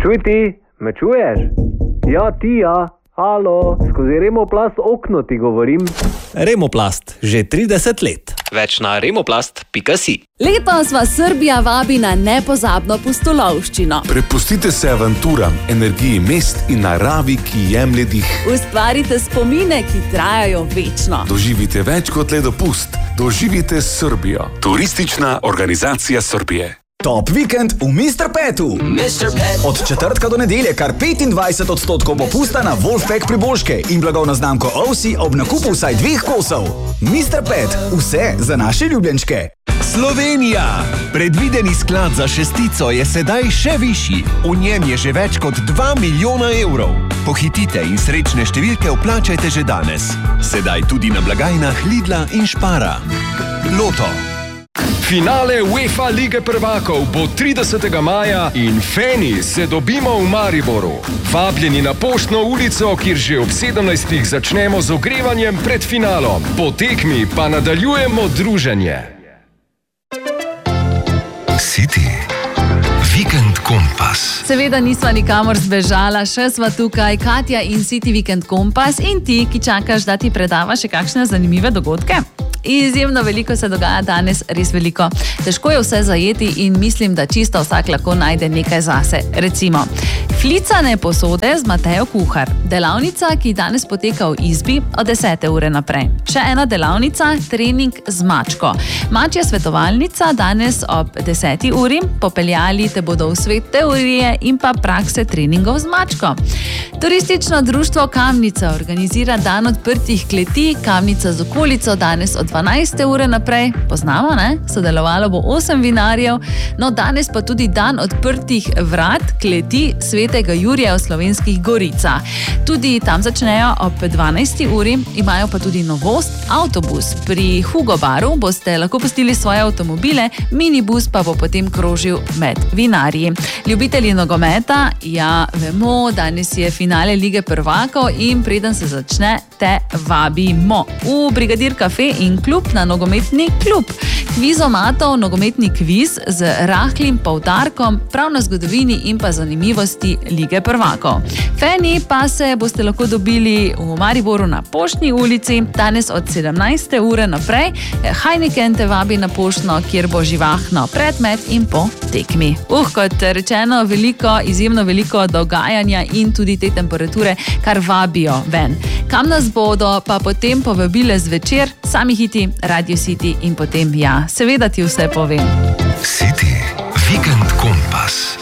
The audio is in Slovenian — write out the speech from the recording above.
Čuj ti, me čuješ? Ja, ti ja. Halo, skozi Remoplast okno ti govorim. Remoplast, že 30 let. Več na remoplast.si. Letos vas Srbija vabi na nepozabno pustolovščino. Prepustite se avanturam, energiji mest in naravi, ki jemlje dih. Ustvarite spomine, ki trajajo večno. Doživite več kot le dopust. Doživite Srbijo. Turistična organizacija Srbije. Top vikend v Mr. Petu. Od četrtka do nedelje kar 25% popusta na Wolfpack priboljške in blagovno znamko Ovsi ob nakupu vsaj 2 kosov. Mr. Pet, vse za naše ljubljenčke. Slovenija! Predvideni sklad za šestico je sedaj še višji. V njem je že več kot 2 milijona evrov. Pohitite in srečne številke vplačajte že danes. Sedaj tudi na blagajnah Lidla in Špara. Loto. Finale UEFA Lige prvakov bo 30. maja in feni se dobimo v Mariboru. Vabljeni na Poštno ulico, kjer že ob 17. začnemo z ogrevanjem pred finalom. Po tekmi pa nadaljujemo druženje. City. Vikend Kompas. Seveda nisva nikamor zbežala, še sva tukaj, Katja in City Vikend Kompas in ti, ki čakaš, da ti predava še kakšne zanimive dogodke. Izjemno veliko se dogaja danes, res veliko. Težko je vse zajeti in mislim, da čisto vsak lahko najde nekaj zase. Recimo, flicane posode z Matejo Kuhar. Delavnica, ki danes poteka v izbi od 10. ure naprej. Še ena delavnica, trening z mačko. Mačja svetovalnica danes ob 10. uri. Popeljali te bodo v svet teorije in pa prakse treningov z mačko. Turistično društvo Kamnica organizira dan odprtih kleti. Kamnica z okolico danes od 12. ure naprej. Poznamo, ne? Sodelovalo bo 8 vinarjev. No, danes pa tudi dan odprtih vrat kleti Svetega Jurija v Slovenskih Goricah. Tudi tam začnejo ob 12. uri. Imajo pa tudi novost, avtobus. Pri Hugo baru boste lahko pustili svoje avtomobile, minibus pa bo potem krožil med vinarji. Ljubitelji nogometa, ja, vemo, danes je finale Lige prvakov in preden se začne, te vabimo v Brigadir Cafe in klub na nogometni klub. Kvizomatov, nogometni kviz z rahlim poudarkom prav na zgodovini in pa zanimivosti Lige prvakov. Feni pa se boste lahko dobili v Mariboru na Poštni ulici, danes od 17. ure naprej. Heineken te vabi na Poštno, kjer bo živahno predmet in po tekmi. Kot rečeno, veliko, izjemno veliko dogajanja in tudi te temperature kar vabijo ven. Kam nas bodo pa potem povabile zvečer, sami hiti, Radio City in potem ja, seveda ti vse povem. City. Vikend Kompas.